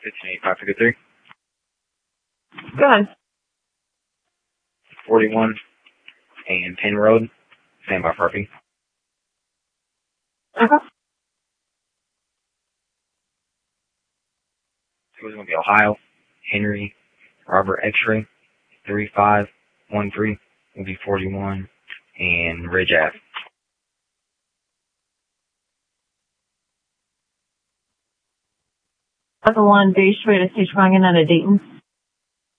158553. Go ahead. 41 and Penn Road. Stand by for RP. Okay. So it's going to be Ohio, Henry, Robert X-ray, 3513, will be 41, and Ridge Ave. That's the one Bay Street at Stage Wagon out of Dayton.